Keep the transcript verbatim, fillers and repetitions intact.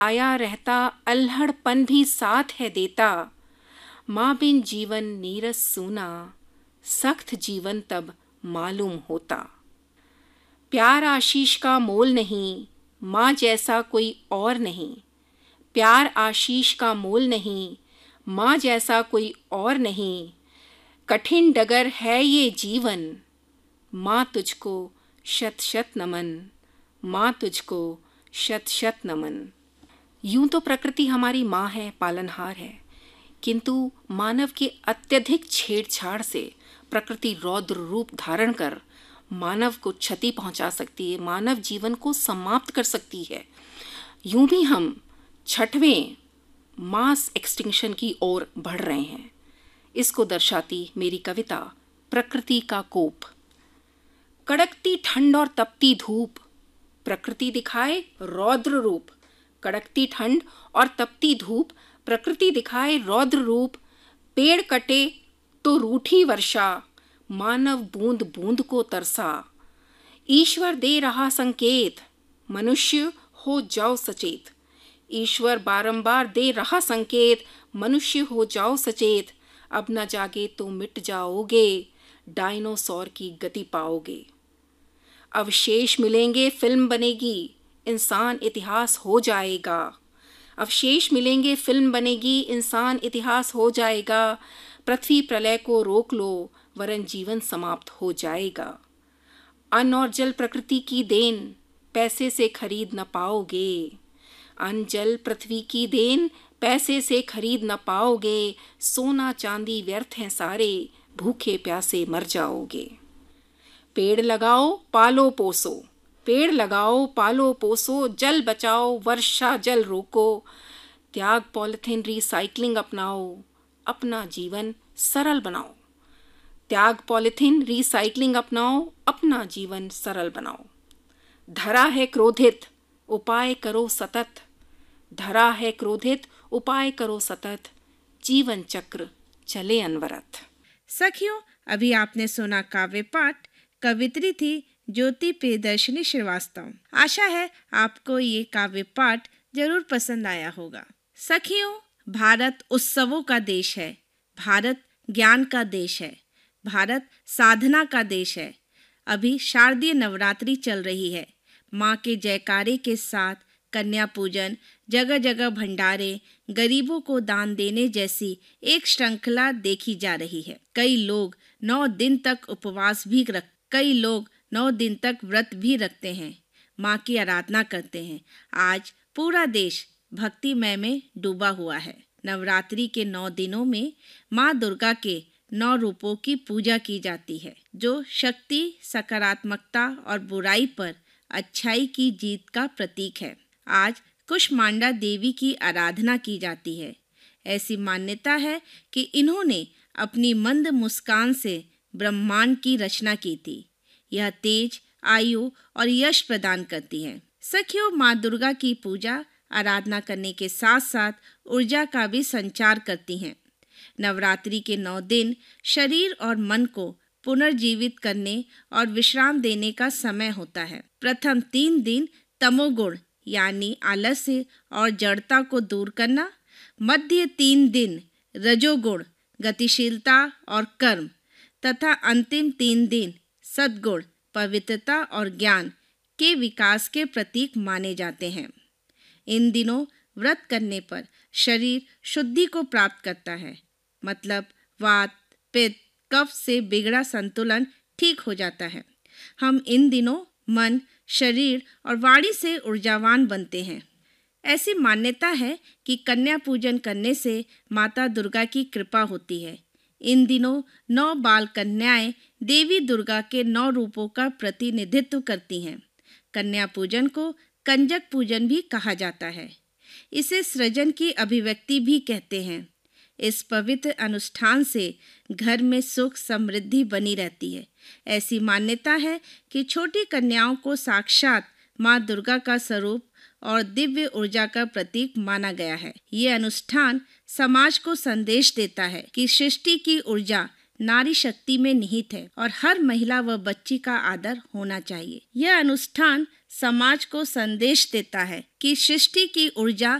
आया रहता अल्हड़पन भी साथ है देता। माँ बिन जीवन नीरस सूना, सख्त जीवन तब मालूम होता। प्यार आशीष का मोल नहीं, माँ जैसा कोई और नहीं। प्यार आशीष का मोल नहीं, माँ जैसा कोई और नहीं। कठिन डगर है ये जीवन, माँ तुझको शत शत नमन। माँ तुझको शत शत नमन। यूं तो प्रकृति हमारी माँ है, पालनहार है, किंतु मानव के अत्यधिक छेड़छाड़ से प्रकृति रौद्र रूप धारण कर मानव को क्षति पहुंचा सकती है, मानव जीवन को समाप्त कर सकती है। यूं भी हम छठवें मास एक्सटिंक्शन की ओर बढ़ रहे हैं। इसको दर्शाती मेरी कविता प्रकृति का कोप। कड़कती ठंड और तपती धूप, प्रकृति दिखाए रौद्र रूप। कड़कती ठंड और तपती धूप, प्रकृति दिखाए रौद्र रूप। पेड़ कटे तो रूठी वर्षा, मानव बूंद बूंद को तरसा। ईश्वर दे रहा संकेत, मनुष्य हो जाओ सचेत। ईश्वर बारंबार दे रहा संकेत, मनुष्य हो जाओ सचेत। अब न जागे तो मिट जाओगे, डायनासोर की गति पाओगे। अवशेष मिलेंगे फिल्म बनेगी, इंसान इतिहास हो जाएगा। अवशेष मिलेंगे फिल्म बनेगी, इंसान इतिहास हो जाएगा। पृथ्वी प्रलय को रोक लो, वरन जीवन समाप्त हो जाएगा। अन्न और जल प्रकृति की देन, पैसे से खरीद न पाओगे। अन्न जल पृथ्वी की देन, पैसे से खरीद न पाओगे। सोना चांदी व्यर्थ हैं सारे, भूखे प्यासे मर जाओगे। पेड़ लगाओ पालो पोसो, पेड़ लगाओ पालो पोसो। जल बचाओ वर्षा जल रोको। त्याग पॉलिथीन रिसाइकलिंग अपनाओ, अपना जीवन सरल बनाओ। त्याग पॉलिथीन रिसाइकलिंग अपनाओ, अपना जीवन सरल बनाओ। धरा है क्रोधित, उपाय करो सतत। धरा है क्रोधित, उपाय करो सतत। जीवन चक्र चले अनवरत। सखियों, अभी आपने सुना काव्य पाठ। कवित्री थी ज्योति प्रियदर्शनी श्रीवास्तव। आशा है आपको ये काव्य पाठ जरूर पसंद आया होगा। सखियों, भारत उत्सवों का देश है, भारत ज्ञान का देश है, भारत साधना का देश है। अभी शारदीय नवरात्रि चल रही है। माँ के जयकारे के साथ कन्या पूजन, जगह जगह भंडारे, गरीबों को दान देने जैसी एक श्रृंखला देखी जा रही है। कई लोग नौ दिन तक उपवास भी रख कई लोग नौ दिन तक व्रत भी रखते हैं, माँ की आराधना करते हैं। आज पूरा देश भक्तिमय में डूबा हुआ है। नवरात्रि के नौ दिनों में माँ दुर्गा के नौ रूपों की पूजा की जाती है, जो शक्ति, सकारात्मकता और बुराई पर अच्छाई की जीत का प्रतीक है। आज कुष्मांडा देवी की आराधना की जाती है। ऐसी मान्यता है कि इन्होंने अपनी मंद मुस्कान से ब्रह्मांड की रचना की थी। यह तेज, आयु और यश प्रदान करती है। सखियों, माँ दुर्गा की पूजा आराधना करने के साथ साथ ऊर्जा का भी संचार करती हैं। नवरात्रि के नौ दिन शरीर और मन को पुनर्जीवित करने और विश्राम देने का समय होता है। प्रथम तीन दिन तमोगुण यानी आलस्य और जड़ता को दूर करना, मध्य तीन दिन रजोगुण गतिशीलता और कर्म तथा अंतिम तीन दिन सद्गुण पवित्रता और ज्ञान के विकास के प्रतीक माने जाते हैं। इन दिनों व्रत करने पर शरीर शुद्धि को प्राप्त करता है, मतलब वात, पित्त, कफ से बिगड़ा संतुलन ठीक हो जाता है। हम इन दिनों मन, शरीर और वाणी से ऊर्जावान बनते हैं। ऐसी मान्यता है कि कन्या पूजन करने से माता दुर्गा की कृपा होती है। इन दिनों नौ बाल कन्याएं देवी दुर्गा के नौ रूपों का प्रतिनिधित्व करती हैं। कन्या पूजन को कंजक पूजन भी कहा जाता है। इसे सृजन की अभिव्यक्ति भी कहते हैं। इस पवित्र अनुष्ठान से घर में सुख समृद्धि बनी रहती है। ऐसी मान्यता है कि छोटी कन्याओं को साक्षात माँ दुर्गा का स्वरूप और दिव्य ऊर्जा का प्रतीक माना गया है। ये अनुष्ठान समाज को संदेश देता है कि सृष्टि की ऊर्जा नारी शक्ति में निहित है और हर महिला व बच्ची का आदर होना चाहिए। यह अनुष्ठान समाज को संदेश देता है कि सृष्टि की ऊर्जा